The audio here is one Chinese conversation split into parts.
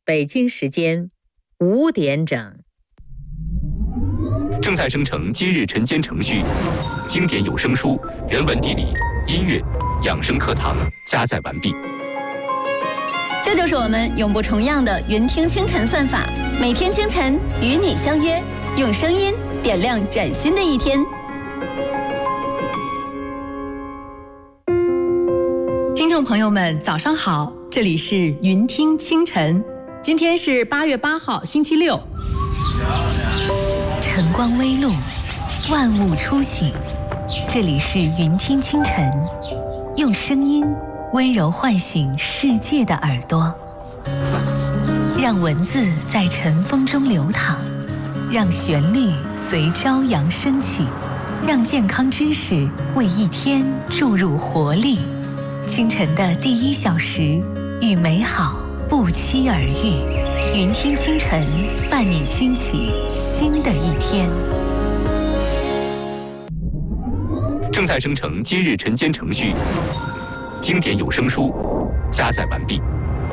北京时间5点整。 正在生成今日晨间程序，经典有声书、人文地理、音乐、养生课堂加载完毕。 这就是我们永不重样的云听清晨算法，每天清晨与你相约，用声音点亮崭新的一天。 听众朋友们，早上好，这里是云听清晨，今天是8月8号，星期六。 晨光微露，万物初醒，这里是云听清晨，用声音温柔唤醒世界的耳朵，让文字在晨风中流淌，让旋律随朝阳升起，让健康知识为一天注入活力。清晨的第1小时，与美好不期而遇。云听清晨，伴你轻启新的一天。 正在生成今日晨间程序，经典有声书加载完毕。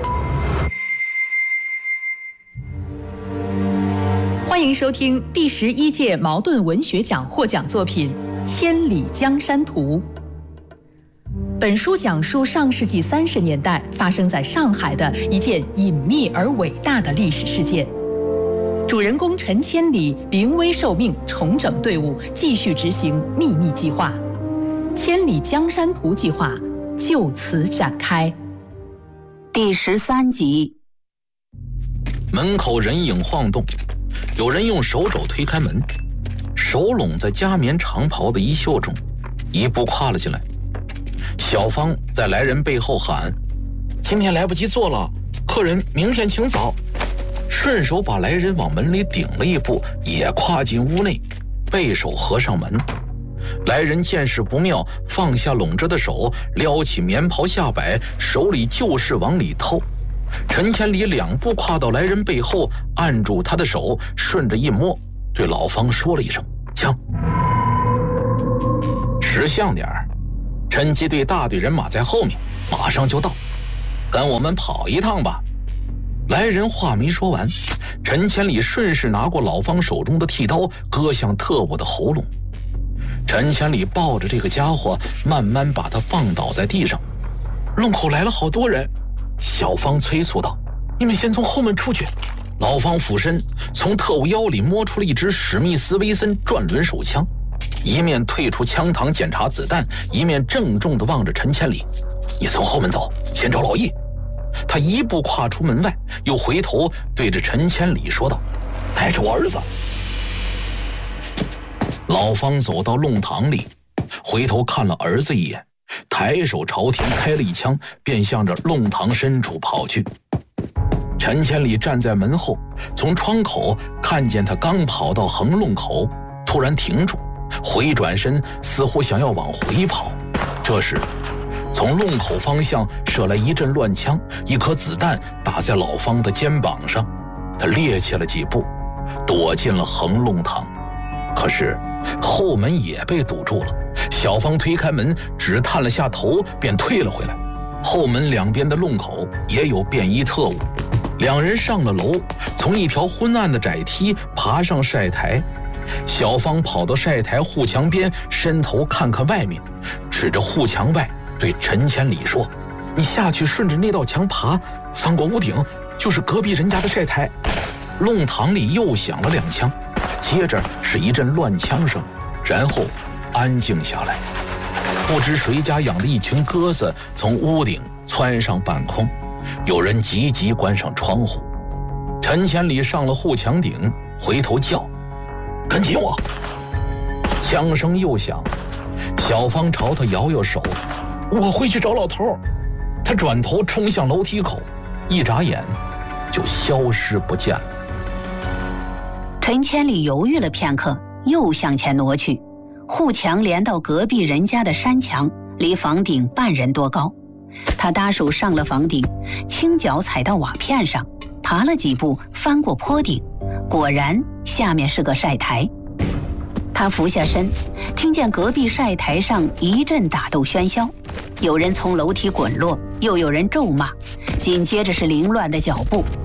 欢迎收听第11届茅盾文学奖获奖作品《千里江山图》。本书讲述上世纪30年代发生在上海的一件隐秘而伟大的历史事件。主人公陈千里临危受命，重整队伍，继续执行秘密计划。千里江山图计划就此展开。 第13集。 门口人影晃动，有人用手肘推开门，手拢在加棉长袍的衣袖中，一步跨了进来。小芳在来人背后喊：“今天来不及做了，客人明天请早。”顺手把来人往门里顶了一步，也跨进屋内，背手合上门。来人见势不妙，放下拢着的手，撩起棉袍下摆，手里就是往里透。陈千里2步跨到来人背后，按住他的手，顺着一摸，对老方说了一声：“枪。”识相点儿。陈机队大队人马在后面，马上就到，跟我们跑一趟吧。来人话没说完，陈千里顺势拿过老方手中的剃刀，割向特务的喉咙。陈千里抱着这个家伙，慢慢把他放倒在地上。路口来了好多人，小芳催促道：“你们先从后门出去。”老方俯身从特务腰里摸出了一支史密斯威森转轮手枪，一面退出枪膛检查子弹，一面郑重地望着陈千里：“你从后门走，先找老易。”他一步跨出门外，又回头对着陈千里说道：“带着我儿子。”老方走到弄堂里，回头看了儿子一眼，抬手朝天开了一枪，便向着弄堂深处跑去。陈千里站在门后，从窗口看见他刚跑到横弄口，突然停住，回转身，似乎想要往回跑。这时从弄口方向射来一阵乱枪，一颗子弹打在老方的肩膀上，他趔趄了几步，躲进了横弄堂。可是后门也被堵住了，小芳推开门，只探了下头便退了回来。后门两边的弄口也有便衣特务，两人上了楼，从一条昏暗的窄梯爬上晒台。小芳跑到晒台护墙边，伸头看看外面，指着护墙外对陈千里说：“你下去顺着那道墙爬，翻过屋顶就是隔壁人家的晒台。”弄堂里又响了2枪，接着是一阵乱枪声，然后安静下来。不知谁家养的一群鸽子从屋顶窜上半空，有人急急关上窗户。陈千里上了护墙顶，回头叫：“跟紧我！”枪声又响，小芳朝他摇摇手：“我会去找老头。”他转头冲向楼梯口，一眨眼就消失不见了。 陈千里犹豫了片刻，又向前挪去。护墙连到隔壁人家的山墙，离房顶半人多高。他搭手上了房顶，轻脚踩到瓦片上，爬了几步，翻过坡顶，果然下面是个晒台。他俯下身，听见隔壁晒台上一阵打斗喧嚣，有人从楼梯滚落，又有人咒骂，紧接着是凌乱的脚步，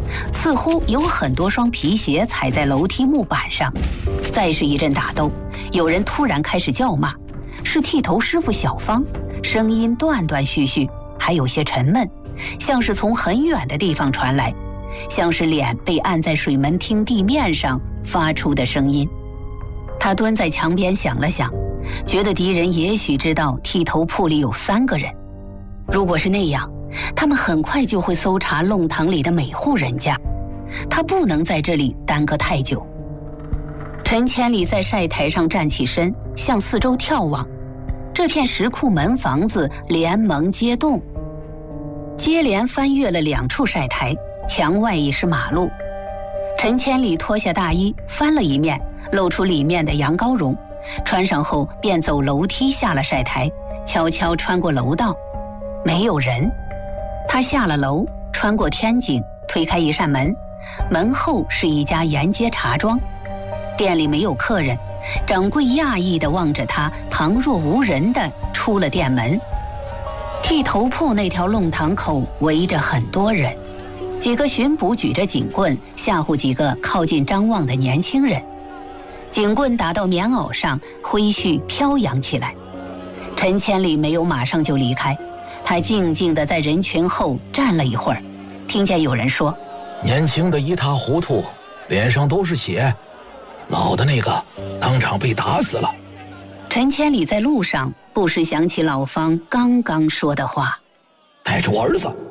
似乎有很多双皮鞋踩在楼梯木板上。再是一阵打斗，有人突然开始叫骂，是剃头师傅小芳，声音断断续续，还有些沉闷，像是从很远的地方传来，像是脸被按在水门厅地面上发出的声音。他蹲在墙边想了想，觉得敌人也许知道剃头铺里有3个人。如果是那样，他们很快就会搜查弄堂里的每户人家，他不能在这里耽搁太久。陈千里在晒台上站起身，向四周眺望。这片石库门房子连蒙接栋，接连翻越了2处晒台，墙外已是马路。陈千里脱下大衣，翻了一面，露出里面的羊羔绒，穿上后便走楼梯下了晒台，悄悄穿过楼道。没有人。他下了楼，穿过天井，推开一扇门，门后是一家沿街茶庄。店里没有客人，掌柜讶异地望着他，旁若无人地出了店门。剃头铺那条弄堂口围着很多人，几个巡捕举着警棍吓唬几个靠近张望的年轻人，警棍打到棉袄上，挥絮飘扬起来。陈千里没有马上就离开，他静静地在人群后站了一会儿，听见有人说：“ 年轻的一塌糊涂，脸上都是血，老的那个当场被打死了。” 陈千里在路上不时想起老方刚刚说的话：“ 带着我儿子。”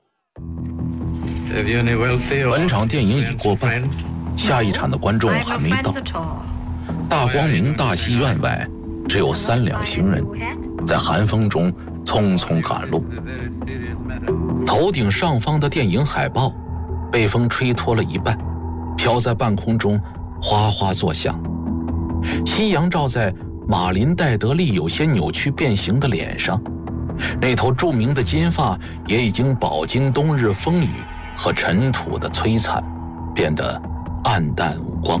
本场电影已过半，下一场的观众还没到。大光明大戏院外只有3辆行人，在寒风中匆匆赶路。头顶上方的电影海报被风吹脱了一半，飘在半空中哗哗作响。夕阳照在马林戴德利有些扭曲变形的脸上，那头著名的金发也已经饱经冬日风雨和尘土的摧残，变得暗淡无光。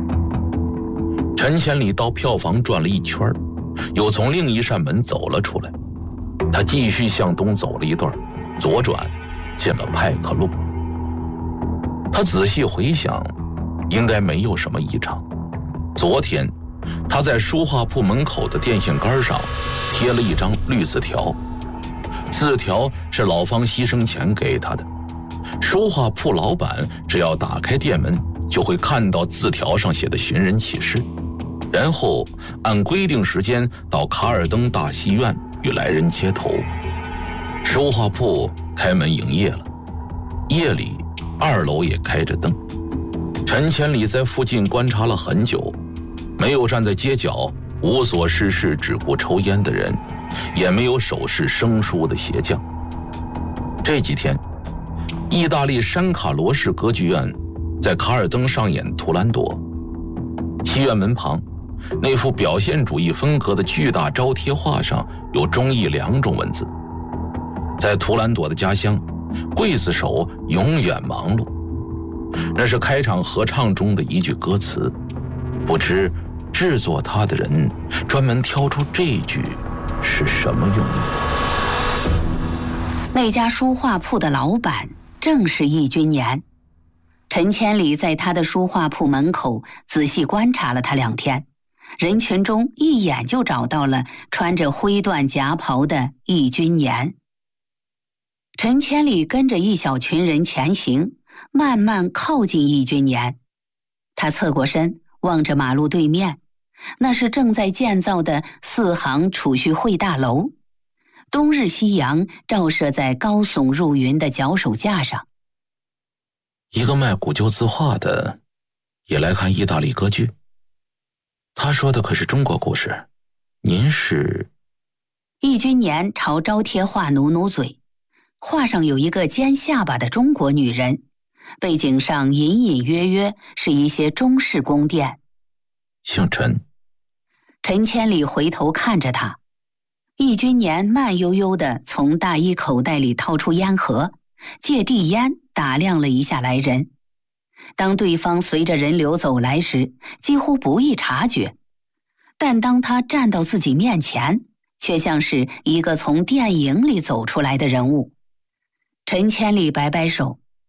陈千里到票房转了一圈，又从另一扇门走了出来。他继续向东走了一段，左转进了派克路。他仔细回想，应该没有什么异常。昨天他在书画铺门口的电线杆上贴了一张绿字条，字条是老方牺牲前给他的。书画铺老板只要打开店门，就会看到字条上写的寻人启事，然后按规定时间到卡尔登大戏院与来人接头。书画铺开门营业了，夜里2楼也开着灯。陈千里在附近观察了很久，没有站在街角无所事事只顾抽烟的人，也没有手持生疏的鞋匠。这几天意大利山卡罗市歌剧院在卡尔登上演《图兰朵》，戏院门旁那幅表现主义风格的巨大招贴画上有中意2种文字。在图兰朵的家乡，刽子手永远忙碌，那是开场合唱中的一句歌词。不知制作它的人专门挑出这句是什么用意。 那家书画铺的老板正是易君年。陈千里在他的书画铺门口仔细观察了他2天，人群中一眼就找到了穿着灰缎夹袍的易君年。陈千里跟着一小群人前行，慢慢靠近易君年。他侧过身望着马路对面，那是正在建造的4行储蓄会大楼，冬日夕阳照射在高耸入云的脚手架上。 一个卖古旧字画的也来看意大利歌剧。他说的可是中国故事，您是？ 易君年朝招贴画努努嘴，画上有一个尖下巴的中国女人，背景上隐隐约约是一些中式宫殿。 姓陈。 陈千里回头看着他，易君年慢悠悠地从大衣口袋里掏出烟盒，借递烟打量了一下来人。当对方随着人流走来时，几乎不易察觉，但当他站到自己面前，却像是一个从电影里走出来的人物。陈千里摆摆手，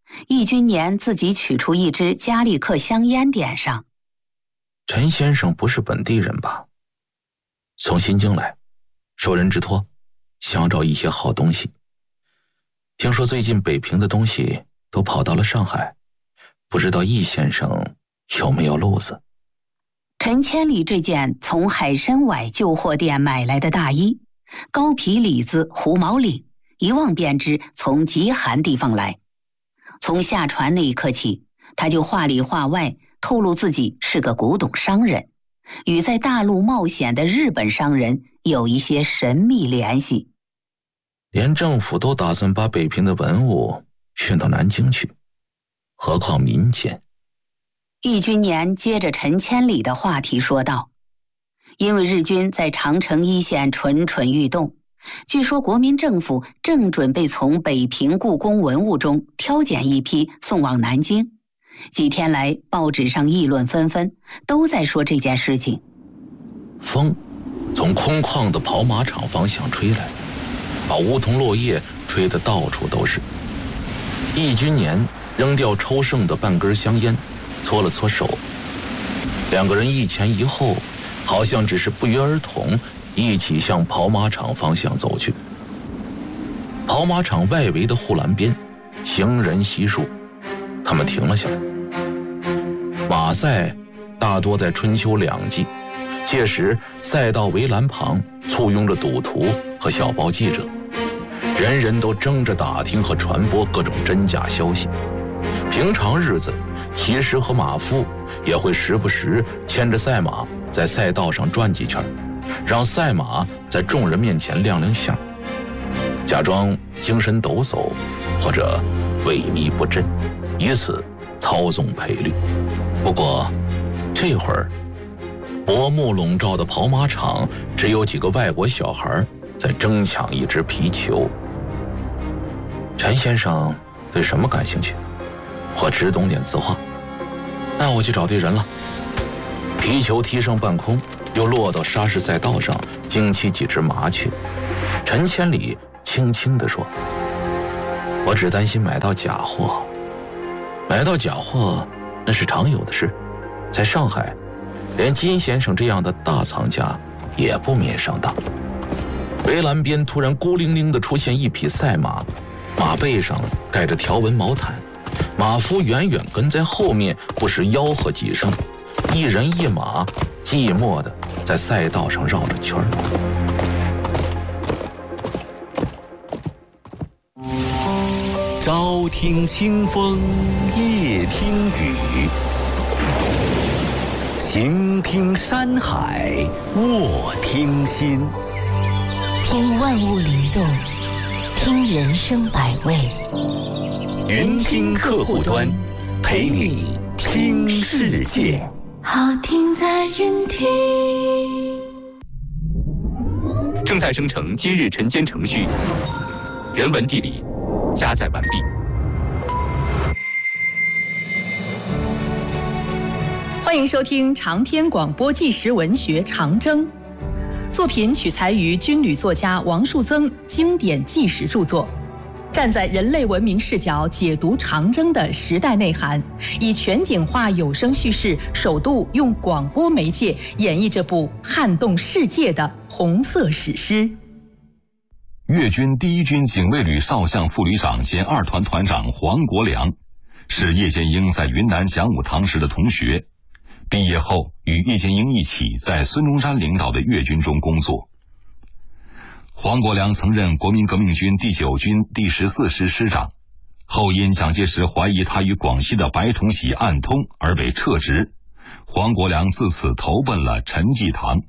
易君年自己取出一支加利克香烟点上。 陈先生不是本地人吧？从新京来，受人之托，想找一些好东西。听说最近北平的东西都跑到了上海，不知道易先生有没有路子？ 陈千里这件从海参崴旧货店买来的大衣，高皮里子狐毛领，一望便知从极寒地方来。从下船那一刻起，他就话里话外透露自己是个古董商人，与在大陆冒险的日本商人有一些神秘联系。 连政府都打算把北平的文物运到南京去，何况民间？ 易君年接着陈千里的话题说道，因为日军在长城一线蠢蠢欲动，据说国民政府正准备从北平故宫文物中挑拣一批送往南京。几天来报纸上议论纷纷，都在说这件事情。 风从空旷的跑马场方向吹来，把梧桐落叶吹得到处都是。易君年扔掉抽剩的半根香烟，搓了搓手，两个人一前一后，好像只是不约而同一起向跑马场方向走去。跑马场外围的护栏边，行人稀疏，他们停了下来。马赛大多在春秋两季，届时赛道围栏旁簇拥着赌徒和小报记者，人人都争着打听和传播各种真假消息。平常日子，骑师和马夫也会时不时牵着赛马在赛道上转几圈，让赛马在众人面前亮亮相，假装精神抖擞或者萎靡不振，以此操纵赔率。不过这会儿薄幕笼罩的跑马场只有几个外国小孩在争抢一只皮球。陈先生对什么感兴趣？或只懂点字画？那我去找对人了。皮球踢上半空，又落到沙石赛道上，惊起几只麻雀。陈千里轻轻地说，我只担心买到假货。买到假货那是常有的事，在上海连金先生这样的大藏家也不免上当。围栏边突然孤零零地出现一匹赛马，马背上盖着条纹毛毯，马夫远远跟在后面，不时吆喝几声，一人一马寂寞地在赛道上绕着圈儿。 朝听清风，夜听雨，行听山海，卧听心。 听万物灵动，听人生百味。 云听客户端，陪你听世界。 好听在云听。 正在生成今日晨间程序，人文地理加载完毕。 欢迎收听长篇广播纪实文学《长征》，作品取材于军旅作家王树增经典纪实著作，站在人类文明视角解读长征的时代内涵，以全景化有声叙事，首度用广播媒介演绎这部撼动世界的红色史诗。 粤军第一军警卫旅少将副旅长兼2团团长黄国良，是叶剑英在云南讲武堂时的同学，毕业后与叶剑英一起在孙中山领导的粤军中工作。黄国良曾任国民革命军第9军第14师师长，后因蒋介石怀疑他与广西的白崇禧暗通而被撤职，黄国良自此投奔了陈济棠。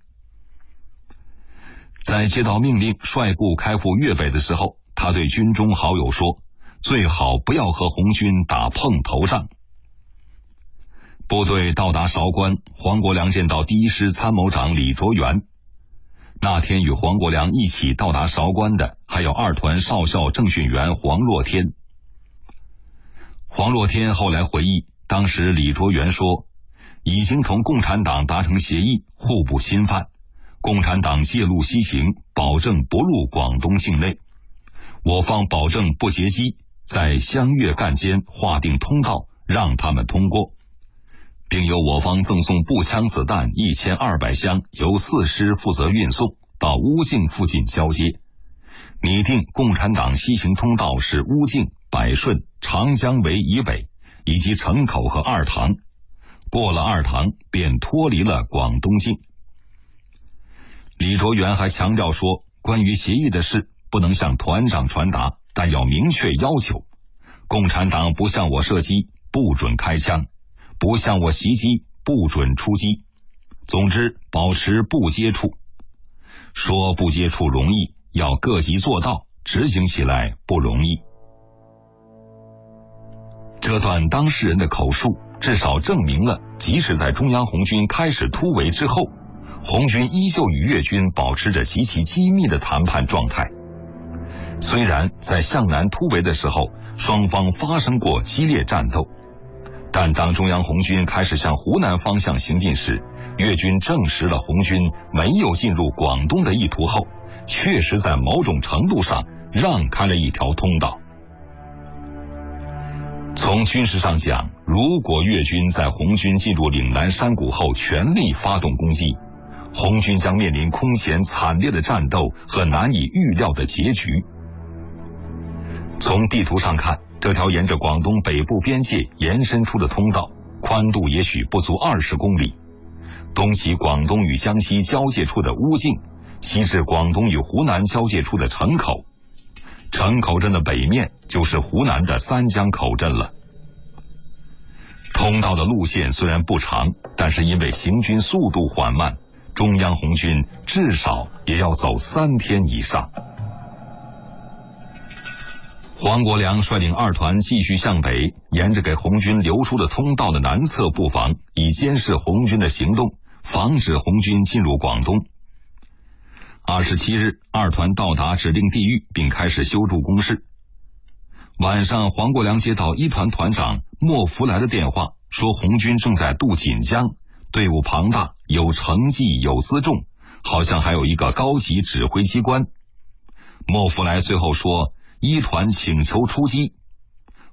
在接到命令率部开赴粤北的时候，他对军中好友说，最好不要和红军打碰头仗。部队到达韶关，黄国良见到第1师参谋长李卓元。那天与黄国良一起到达韶关的还有2团少校政训员黄若天。黄若天后来回忆，当时李卓元说，已经同共产党达成协议，互不侵犯，共产党借路西行，保证不入广东境内，我方保证不劫机， 在湘粤赣间划定通道，让他们通过，并由我方赠送步枪子弹1200箱，由4师负责运送到乌境附近交接，拟定共产党西行通道是乌境、百顺、长江围以北，以及城口和二塘，过了二塘便脱离了广东境。李卓元还强调说，关于协议的事不能向团长传达，但要明确要求，共产党不向我射击，不准开枪，不向我袭击，不准出击，总之保持不接触。说不接触容易，要各级做到，执行起来不容易。这段当事人的口述至少证明了，即使在中央红军开始突围之后，红军依旧与粤军保持着极其机密的谈判状态。虽然在向南突围的时候，双方发生过激烈战斗，但当中央红军开始向湖南方向行进时，粤军证实了红军没有进入广东的意图后，确实在某种程度上让开了一条通道。从军事上讲，如果粤军在红军进入岭南山谷后全力发动攻击，红军将面临空前惨烈的战斗和难以预料的结局。从地图上看，这条沿着广东北部边界延伸出的通道，宽度也许不足20公里，东起广东与江西交界处的乌境，西至广东与湖南交界处的城口。城口镇的北面就是湖南的三江口镇了。通道的路线虽然不长，但是因为行军速度缓慢，中央红军至少也要走3天以上。黄国梁率领2团继续向北，沿着给红军留出的通道的南侧布防，以监视红军的行动，防止红军进入广东。27日，2团到达指定地域，并开始修筑工事。晚上，黄国梁接到1团团长莫福来的电话，说红军正在渡锦江，队伍庞大，有成绩，有辎重，好像还有一个高级指挥机关。莫福来最后说，1团请求出击，